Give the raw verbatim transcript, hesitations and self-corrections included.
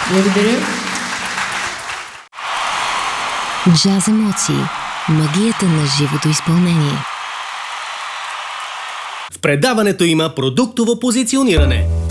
Благодаря. Джаз емоции. Магията на живото изпълнение. В предаването има продуктово позициониране.